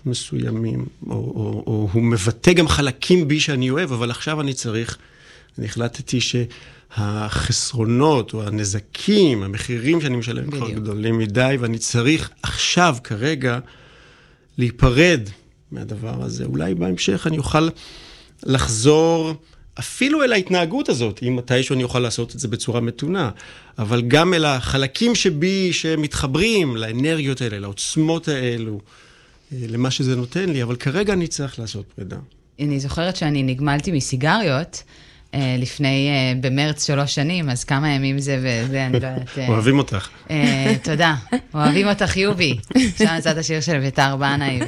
מסוימים, או הוא מבטא גם חלקים בי שאני אוהב, אבל עכשיו אני החלטתי שהחסרונות או הנזקים, המחירים שאני משלם כבר גדולים מדי, ואני צריך עכשיו, כרגע, להיפרד מהדבר הזה. אולי בהמשך אני אוכל לחזור אפילו אל ההתנהגות הזאת, אם מתישהו אני אוכל לעשות את זה בצורה מתונה, אבל גם אל החלקים שבי שמתחברים לאנרגיות האלה, לעוצמות האלו, למה שזה נותן לי, אבל כרגע אני צריך לעשות פרידה. אני זוכרת שאני נגמלתי מסיגריות, לפני, במרץ 3 שנים, אז כמה ימים זה וזה, אני לא יודעת. אוהבים אותך. תודה. אוהבים אותך, יובי. שם יצאת השיר של ביתר בנאי.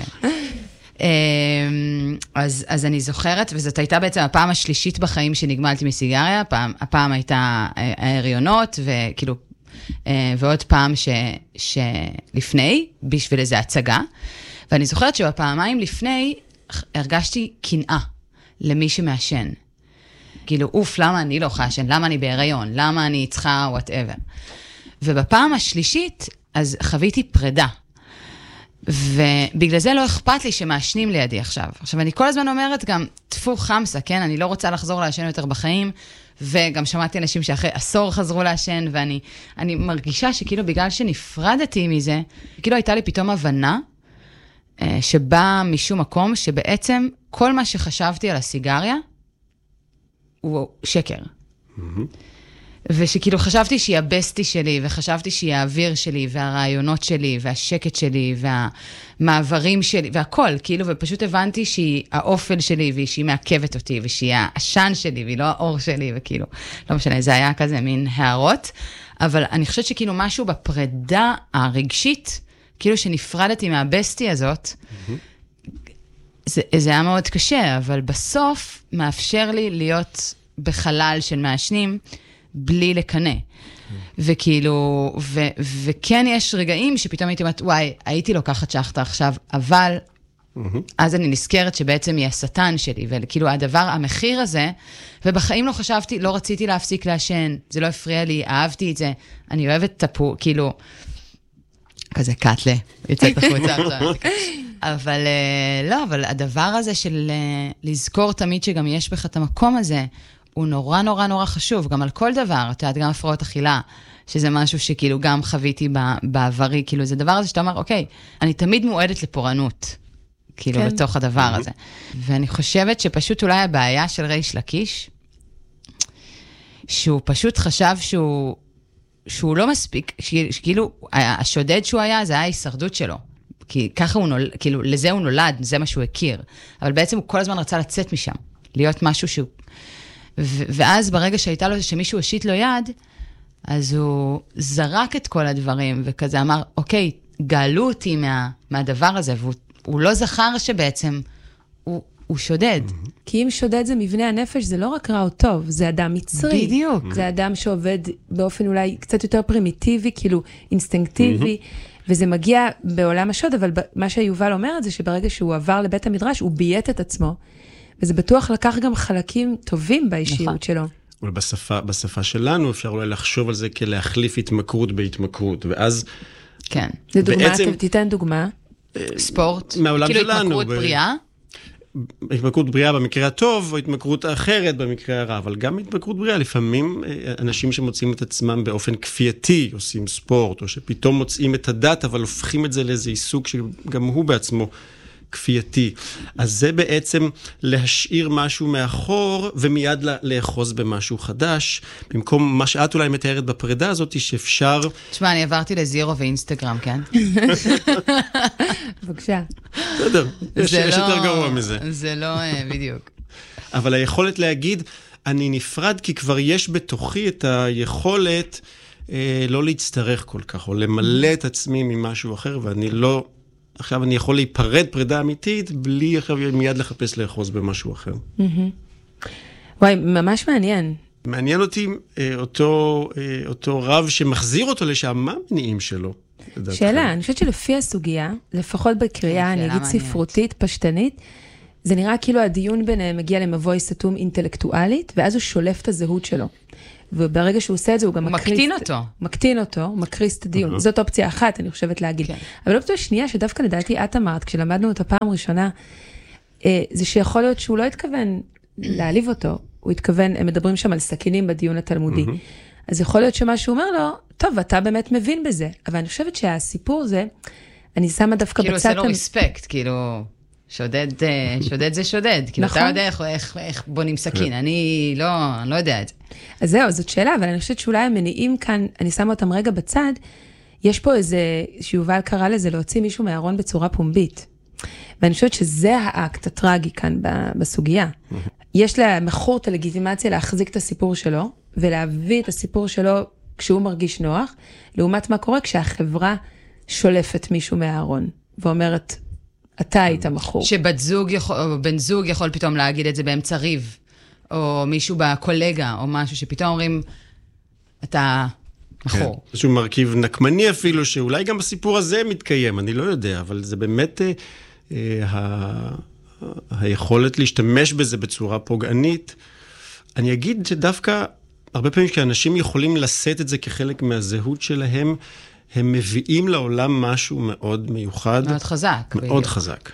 אז אני זוכרת, וזאת הייתה בעצם הפעם השלישית בחיים שנגמלתי מסיגריה, הפעם הייתה ההריונות, וכאילו, ועוד פעם שלפני, בשביל איזו הצגה, ואני זוכרת שבפעמיים לפני, הרגשתי קנאה למי שמעשן. כאילו, למה אני לא חשן? למה אני בהיריון? למה אני צריכה whatever? ובפעם השלישית, אז חוויתי פרידה. ובגלל זה לא אכפת לי שמעשנים לידי עכשיו. עכשיו, אני כל הזמן אומרת גם, תפו חמסה, כן? אני לא רוצה לחזור לעשן יותר בחיים, וגם שמעתי אנשים שאחרי עשור חזרו לעשן, ואני מרגישה שכאילו בגלל שנפרדתי מזה, כאילו הייתה לי פתאום הבנה, שבאה משום מקום, שבעצם כל מה שחשבתי על הסיגריה, הוא שקר. ושכאילו חשבתי שהיא הבסטי שלי, וחשבתי שהיא האוויר שלי, והרעיונות שלי, והשקט שלי, והמעברים שלי, והכל, כאילו, ופשוט הבנתי שהיא האופל שלי, ושהיא מעכבת אותי, ושהיא העשן שלי, והיא לא האור שלי, וכאילו, לא משנה, זה היה כזה מין הערות, אבל אני חושבת שכאילו משהו בפרידה הרגשית, כאילו שנפרדתי מהבסטי הזאת, זה היה מאוד קשה, אבל בסוף מאפשר לי להיות בחלל של מעשנים, בלי לקנה. וכאילו, וכן יש רגעים שפתאום הייתי אומרת, וואי, הייתי לוקחת שחטה עכשיו, אבל אז אני נזכרת שבעצם היא השטן שלי, וכאילו הדבר, המחיר הזה, ובחיים לא חשבתי, לא רציתי להפסיק לעשן, זה לא הפריע לי, אהבתי את זה, אני אוהבת טפו, כאילו, כזה קטלה, יצאת החוצה עכשיו. אבל לא, אבל הדבר הזה של לזכור תמיד שגם יש בך את המקום הזה, הוא נורא נורא נורא חשוב, גם על כל דבר, אתה יודעת, גם הפרעות אכילה, שזה משהו שכאילו גם חוויתי בעברי, כאילו זה דבר הזה שאתה אומר, אוקיי, אני תמיד מועדת לפורענות, כאילו בתוך הדבר הזה. ואני חושבת שפשוט אולי הבעיה של ריש לקיש, שהוא פשוט חשב שהוא לא מספיק, שכאילו השודד שהוא היה, זה היה ההישרדות שלו. כי ככה הוא נולד, כאילו לזה הוא נולד, זה מה שהוא הכיר. אבל בעצם הוא כל הזמן רצה לצאת משם, להיות משהו שהוא... ואז ברגע שהייתה לו, שמישהו השיט לו יד, אז הוא זרק את כל הדברים, וכזה אמר, אוקיי, גאלו אותי מהדבר הזה, והוא לא זכר שבעצם הוא שודד. כי אם שודד זה מבנה הנפש, זה לא רק רע או טוב, זה אדם מצרי. בדיוק. זה אדם שעובד באופן אולי קצת יותר פרימיטיבי, כאילו אינסטינקטיבי, וזה מגיע בעולם השוד, אבל מה שיובל אומרת זה שברגע שהוא עבר לבית המדרש, הוא ביית את עצמו, וזה בטוח לקח גם חלקים טובים באישיות שלו. אבל בשפה שלנו אפשר אולי לחשוב על זה כלהחליף התמכרות בהתמכרות, ואז... כן. זה דוגמה, תיתן דוגמה. ספורט. מהעולם שלנו. כאילו התמכרות בריאה. התמכרות בריאה במקרה הטוב, או התמכרות אחרת במקרה הרע, אבל גם התמכרות בריאה, לפעמים אנשים שמוצאים את עצמם באופן כפייתי, עושים ספורט, או שפתאום מוצאים את הדת, אבל הופכים את זה לאיזה עיסוק שגם הוא בעצמו כפייתי. אז זה בעצם להשאיר משהו מאחור, ומיד לאחוז במשהו חדש, במקום מה שאת אולי מתארת בפרידה הזאת, שאפשר... תשמע, אני עברתי לזירו ואינסטגרם, כן? בבקשה. בסדר, יש יותר גרוע מזה. זה לא בדיוק. אבל היכולת להגיד, אני נפרד כי כבר יש בתוכי את היכולת לא להצטרך כל כך, או למלא את עצמי ממשהו אחר, ואני לא... עכשיו אני יכול להיפרד פרידה אמיתית, בלי עכשיו מיד לחפש לאחוז במשהו אחר. וואי, ממש מעניין. מעניין אותי אותו רב שמחזיר אותו לשם, מה המניעים שלו? שאלה, אני חושבת שלפי הסוגיה, לפחות בקריאה, אני אגיד ספרותית, פשטנית, זה נראה כאילו הדיון ביניהם מגיע למבוי סתום אינטלקטואלית, ואז הוא שולף את הזהות שלו. וברגע שהוא עושה את זה, הוא גם מקטין אותו, הוא מקריס את הדיון. זאת אופציה אחת, אני חושבת להגיד. אבל אופציה שנייה, שדווקא לדעתי את אמרת, כשלמדנו אותה פעם ראשונה, זה שיכול להיות שהוא לא התכוון להעליב אותו, הוא התכוון, הם מדברים שם על סכינים בדיון התלמודי. אז יכול להיות שמה שהוא אומר לו, טוב, אתה באמת מבין בזה. אבל אני חושבת שהסיפור זה, אני שמה דווקא בצד... כאילו, זה לא רספקט, כאילו, שודד זה שודד. כאילו, אתה יודע איך בונים סכין, אני לא יודע את זה. אז זהו, זאת שאלה, אבל אני חושבת שאולי המניעים כאן, אני שמה אותם רגע בצד, יש פה איזה, שיובל קרא לזה, להוציא מישהו מהארון בצורה פומבית. ואני חושבת שזה האקט הטרגי כאן בסוגיה. יש למכור את הלגיטימציה להחזיק את הסיפור שלו, ולהביא את הסיפור שלו כשהוא מרגיש נוח, לעומת מה קורה כשהחברה שולפת מישהו מהארון, ואומרת, אתה היית מכור. שבת זוג או בן זוג יכול פתאום להגיד את זה באמצע ריב, או מישהו בקולגה, או משהו שפתאום אומרים, אתה מכור. איזשהו מרכיב נקמני אפילו, שאולי גם בסיפור הזה מתקיים, אני לא יודע, אבל זה באמת היכולת להשתמש בזה בצורה פוגענית. אני אגיד שדווקא הרבה פעמים כשאנשים יכולים לשאת את זה כחלק מהזהות שלהם, הם מביאים לעולם משהו מאוד מיוחד. מאוד חזק. מאוד חזק.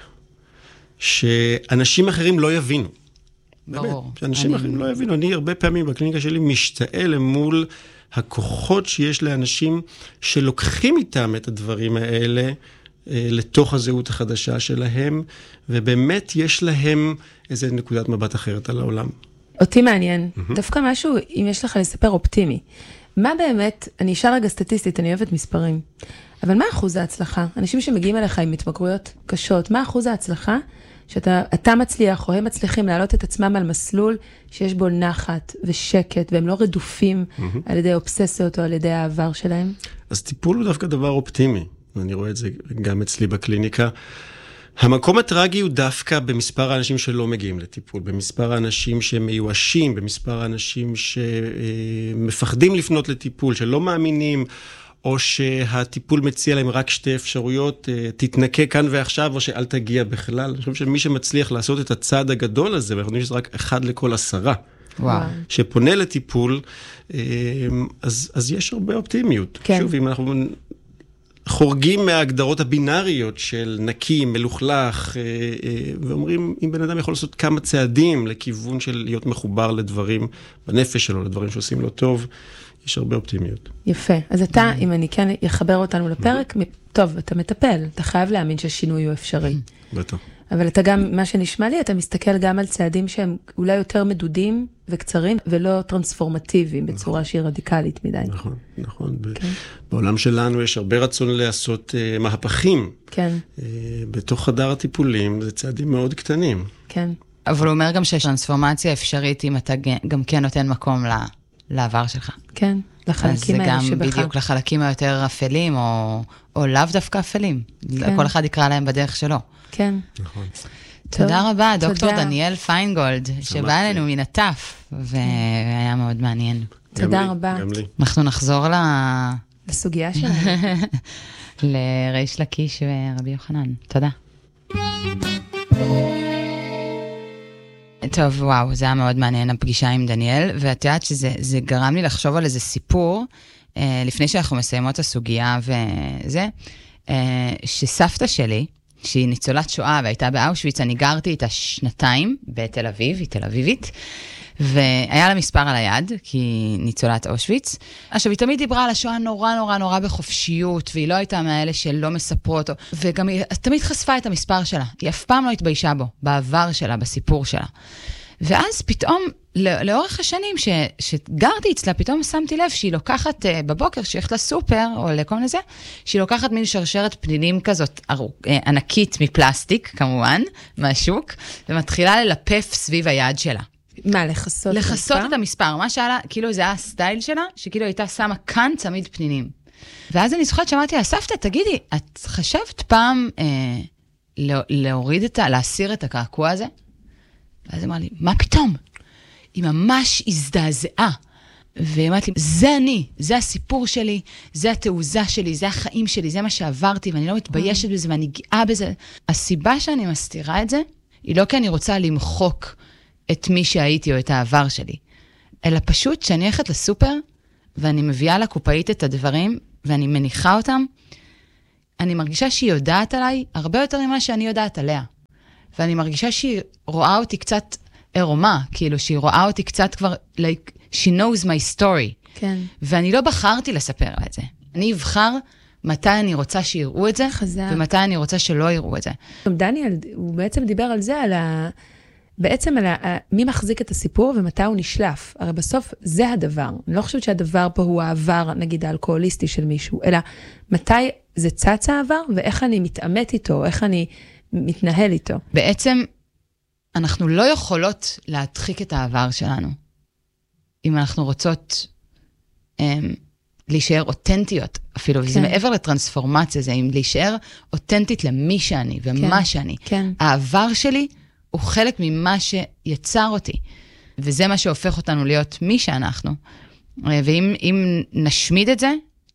שאנשים אחרים לא יבינו. ברור. באמת, שאנשים אחרים לא יבינו. אני הרבה פעמים בקליניקה שלי משתעל למול הכוחות שיש לאנשים שלוקחים איתם את הדברים האלה לתוך הזהות החדשה שלהם, ובאמת יש להם איזו נקודת מבט אחרת על העולם. אותי מעניין, דווקא משהו, אם יש לך לספר אופטימי, מה באמת, אני אשאר רגע סטטיסטית, אני אוהבת מספרים, אבל מה אחוז ההצלחה? אנשים שמגיעים אליך עם התמכרויות קשות, מה אחוז ההצלחה שאתה מצליח או הם מצליחים להעלות את עצמם על מסלול שיש בו נחת ושקט, והם לא רדופים על ידי אובססיות או על ידי העבר שלהם? אז טיפול הוא דווקא דבר אופטימי, ואני רואה את זה גם אצלי בקליניקה. המקום הטרגי הוא דווקא במספר האנשים שלא מגיעים לטיפול, במספר האנשים שמיואשים, במספר האנשים שמפחדים לפנות לטיפול, שלא מאמינים, או שהטיפול מציע להם רק שתי אפשרויות, תתנקה כאן ועכשיו, או שאל תגיע בכלל. אני חושב שמי שמצליח לעשות את הצעד הגדול הזה, ואנחנו יודעים שזה רק 1 לכל 10, שפונה לטיפול, אז יש הרבה אופטימיות. כן. שוב, אם אנחנו חורגים מההגדרות הבינאריות של נקי, מלוכלך, ואומרים, אם בן אדם יכול לעשות כמה צעדים לכיוון של להיות מחובר לדברים בנפש שלו, לדברים שעושים לו טוב, יש הרבה אופטימיות. יפה. אז אתה, אם אני כן אחבר אותנו לפרק, טוב, אתה מטפל, אתה חייב להאמין שהשינוי הוא אפשרי. בטח. אבל אתה גם, מה שנשמע לי, אתה מסתכל גם על צעדים שהם אולי יותר מדודים וקצרים, ולא טרנספורמטיביים בצורה שהיא רדיקלית מדי. נכון, נכון. בעולם שלנו יש הרבה רצון לעשות מהפכים. כן. בתוך חדר הטיפולים, זה צעדים מאוד קטנים. כן. אבל הוא אומר גם שיש טרנספורמציה אפשרית, אם אתה גם כן נותן מקום לעבר שלך. כן, לחלקים האלה שבך. אז זה גם בדיוק לחלקים היותר אפלים, או לאו דווקא אפלים. כל אחד יקרא להם בדרך שלו. כן. נכון. תודה רבה, דוקטור דניאל פיינגולד, שבא אלינו מן הטף, והיה מאוד מעניין. תודה רבה. גם לי. אנחנו נחזור לסוגיה שלנו. לריש לקיש ורבי יוחנן. תודה. טוב, וואו, זה היה מאוד מעניין הפגישה עם דניאל, ואת יודעת שזה גרם לי לחשוב על איזה סיפור, לפני שאנחנו מסיימות את הסוגיה וזה, שסבתא שלי, שהיא ניצולת שואה והייתה באושוויץ, אני גרתי איתה 2 בתל אביב, היא תל אביבית, והיה לה מספר על היד, כי היא ניצולת אושוויץ. עכשיו, היא תמיד דיברה על השואה נורא נורא נורא בחופשיות, והיא לא הייתה מהאלה שלא מספרות, וגם היא תמיד חשפה את המספר שלה. היא אף פעם לא התביישה בו, בעבר שלה, בסיפור שלה. ואז פתאום, לאורך השנים שגרתי אצלה, פתאום שמתי לב שהיא לוקחת בבוקר, שהיא הולכת לסופר, או לכל מיני זה, שהיא לוקחת מין שרשרת פנינים כזאת ענקית מפלסטיק, כמובן, מהשוק, ומתחילה ללפף סביב היד שלה. מה, לחסות את המספר? לחסות את המספר. מה שהיה לה, כאילו זה היה הסטייל שלה, שכאילו הייתה שמה כאן צמיד פנינים. ואז אני זוכרת שאמרתי, סבתא, תגידי, את חשבת פעם להוריד להסיר את הקעקוע הזה? ואז אמרה לי, מה פתאום? היא ממש הזדעזעה. והיא אמרת לי, זה אני, זה הסיפור שלי, זה התעוזה שלי, זה החיים שלי, זה מה שעברתי, ואני לא מתביישת בזה, ואני גאה בזה. הסיבה שאני מסתירה את זה, היא לא כי אני רוצה למחוק את מי שהייתי או את העבר שלי. אלא פשוט שאני הולכת לסופר, ואני מביאה לקופאית את הדברים, ואני מניחה אותם, אני מרגישה שהיא יודעת עליי הרבה יותר ממה שאני יודעת עליה. ואני מרגישה שהיא רואה אותי קצת עירומה, כאילו שהיא רואה אותי קצת כבר, like, she knows my story. כן. ואני לא בחרתי לספר לה את זה. אני אבחר מתי אני רוצה שיראו את זה, ומתי אני רוצה שלא יראו את זה. דניאל, הוא בעצם דיבר על זה, בעצם על מי מחזיק את הסיפור ומתי הוא נשלף. הרי בסוף זה הדבר. אני לא חושבת שהדבר פה הוא העבר, נגיד, האלכוהוליסטי של מישהו, אלא מתי זה צץ העבר, ואיך אני מתאמת איתו, איך אני מתנהל איתו. בעצם, אנחנו לא יכולות להדחיק את העבר שלנו. אם אנחנו רוצות להישאר אותנטיות, אפילו, וזה מעבר לטרנספורמציה, זה אם להישאר אותנטית למי שאני ומה שאני. העבר שלי הוא חלק ממה שיצר אותי, וזה מה שהופך אותנו להיות מי שאנחנו. ואם נשמיד את זה,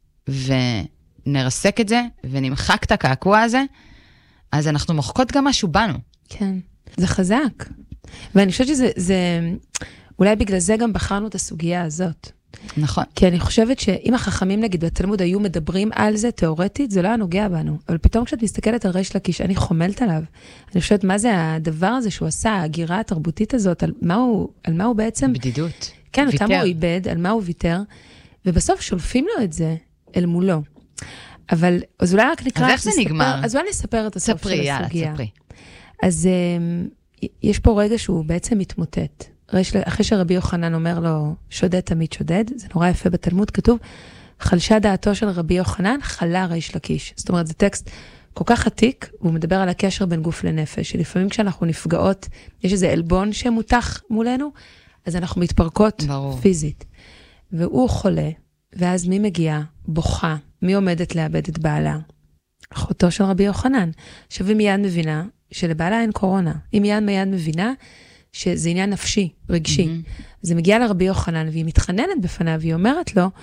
ונרסק את זה, ונמחק את הקעקוע הזה, אז אנחנו מוחקות גם משהו בנו. כן, זה חזק. ואני חושבת שזה, אולי בגלל זה גם בחרנו את הסוגיה הזאת. נכון. כי אני חושבת שאם החכמים, נגיד, בתלמוד היו מדברים על זה תיאורטית, זה לא היה נוגע בנו. אבל פתאום כשאת מסתכלת על ריש לקיש, אני חומלת עליו. אני חושבת, מה זה הדבר הזה שהוא עשה, ההגירה התרבותית הזאת, על מה הוא בעצם... בדידות. כן, אותם הוא איבד, על מה הוא ויתר, ובסוף שולפים לו את זה אל מולו. אבל, אז אולי רק נקרא... אז איך זה נגמר? אז אולי נספר את הסוף של הסוגיה. יאללה, ספרי. אז יש פה רגע שהוא בעצם מתמוטט. אחרי שרבי יוחנן אומר לו, שודד תמיד שודד, זה נורא יפה בתלמוד, כתוב, חלשה דעתו של רבי יוחנן, חלה ריש לקיש. זאת אומרת, זה טקסט כל כך עתיק, והוא מדבר על הקשר בין גוף לנפש, שלפעמים כשאנחנו נפגעות, יש איזה אלבון שמותח מולנו, אז אנחנו מתפרקות פיזית. והוא חולה, ואז מי מגיע? בוכה. מי עומדת לאבד את בעלה? אחותו של רבי יוחנן. עכשיו היא מיד מבינה שלבעלה אין קורונה. היא מיד מבינה שזה עניין נפשי, רגשי. אז היא מגיעה לרבי יוחנן, והיא מתחננת בפניו, והיא אומרת לו,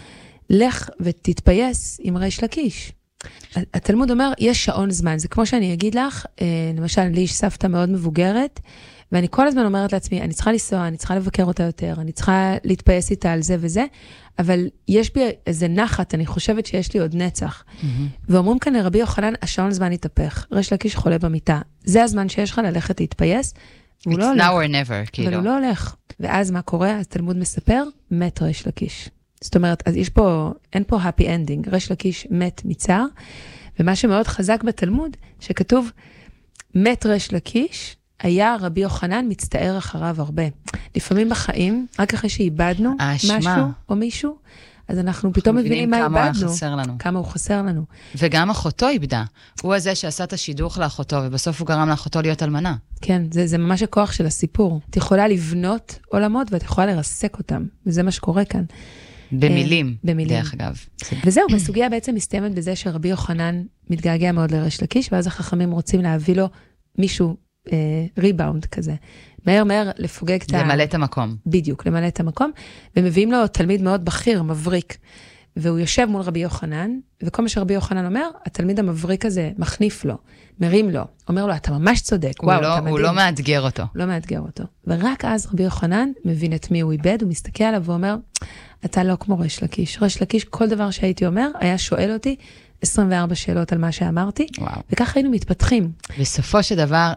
לך ותתפייס עם ריש לקיש. התלמוד אומר, יש שעון זמן. זה כמו שאני אגיד לך, למשל, לי יש סבתא מאוד מבוגרת, ואני כל הזמן אומרת לעצמי, אני צריכה לנסוע, אני צריכה לבקר אותה יותר, אני צריכה להתפייס איתה על זה וזה, אבל יש בי איזה נחת, אני חושבת שיש לי עוד נצח. ואומרים כאן לרבי יוחנן, השעון זמן יתהפך, ריש לקיש חולה במיטה. זה הזמן שיש לך ללכת להתפייס, והוא לא הולך. It's now or never, כאילו. אבל הוא לא הולך. ואז מה קורה? אז תלמוד מספר, מת ריש לקיש. זאת אומרת, אז יש פה, אין פה happy ending, ריש לקיש מת מצער, ומה שמאוד חזק בתלמוד, שכתוב, מת ריש לקיש, היה רבי יוחנן מצטער אחריו הרבה. לפעמים בחיים, רק אחרי שאיבדנו משהו או מישהו, אז אנחנו פתאום מבינים מה איבדנו. כמה הוא חסר לנו. וגם אחותו איבדה. הוא הזה שעשה את השידוך לאחותו, ובסוף הוא גרם לאחותו להיות אלמנה. כן, זה ממש הכוח של הסיפור. את יכולה לבנות עולמות, ואת יכולה לרסק אותם. וזה מה שקורה כאן. במילים, דרך אגב. וזהו, בסוגיה בעצם מסתיימת בזה שרבי יוחנן מתגעגע מאוד לריש לקיש, ואז החכמים רוצים להביא לו מישהו ריבאונד כזה. מהר לפוגג את למלא את המקום. בדיוק, למלא את המקום, ומביאים לו תלמיד מאוד בכיר, מבריק, והוא יושב מול רבי יוחנן, וכל מה שרבי יוחנן אומר, התלמיד המבריק הזה מחניף לו, מרים לו, אומר לו, אתה ממש צודק, וואו, אתה מדהים. הוא לא מאתגר אותו. לא מאתגר אותו. ורק אז רבי יוחנן מבין את מי הוא איבד, הוא מסתכל עליו ואומר, אתה לא כמו ריש לקיש. ריש לקיש, כל דבר שהייתי אומר, היה שואל אותי 24 שאלות על מה שאמרתי, וכך היינו מתפתחים. בסופו של דבר,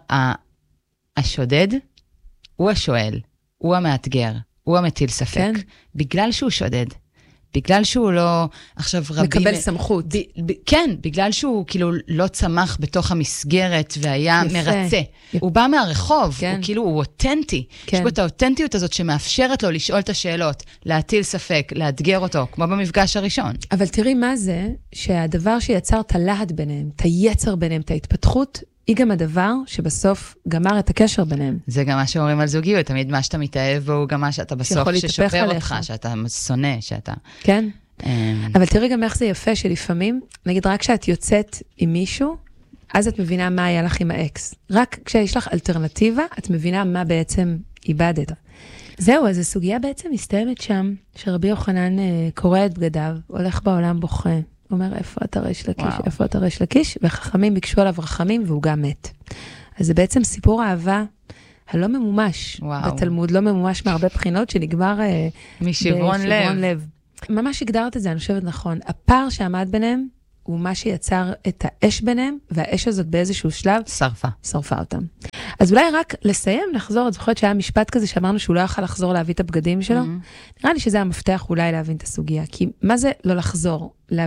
השודד הוא השואל, הוא המאתגר, הוא המטיל ספק. כן. בגלל שהוא שודד, בגלל שהוא לא, עכשיו רבים... מקבל סמכות. כן, בגלל שהוא כאילו לא צמח בתוך המסגרת והיה מרצה. הוא בא מהרחוב, הוא כאילו, הוא אותנטי. יש בו את האותנטיות הזאת שמאפשרת לו לשאול את השאלות, להטיל ספק, לאתגר אותו, כמו במפגש הראשון. אבל תראי מה זה, שהדבר שיצר את הלהט ביניהם, את היצר ביניהם, את ההתפתחות, היא גם הדבר שבסוף גמר את הקשר ביניהם. זה גם מה שאומרים על זוגיות, תמיד מה שאתה מתאהב בו, הוא גם מה שאתה בסוף ששופר אותך, שאתה שונא, שאתה... כן, אבל תראי גם איך זה יפה שלפעמים, נגיד רק כשאת יוצאת עם מישהו, אז את מבינה מה היה לך עם האקס. רק כשיש לך אלטרנטיבה, את מבינה מה בעצם איבדת. זהו, אז הסוגיה בעצם מסתיימת שם, שרבי יוחנן קורא את בגדיו, הולך בעולם בוכה, אומר, איפה אתה ריש לקיש? איפה אתה ריש לקיש? וחכמים ביקשו עליו רחמים, והוא גם מת. אז זה בעצם סיפור האהבה הלא ממומש. וואו. בתלמוד לא ממומש מהרבה בחינות, שנגמר משברון לב. ממש הגדרת את זה, אני חושבת נכון. הפער שעמד ביניהם, הוא מה שיצר את האש ביניהם, והאש הזאת באיזשהו שלב שרפה אותם. אז אולי רק לסיים, נחזור, את זוכרת שהיה משפט כזה שאמרנו שהוא לא יכל לחזור להביא את הבגדים שלו? נראה לי שזה המפתח אולי להבין את הסוגיה, כי מה זה לא לחזור להביא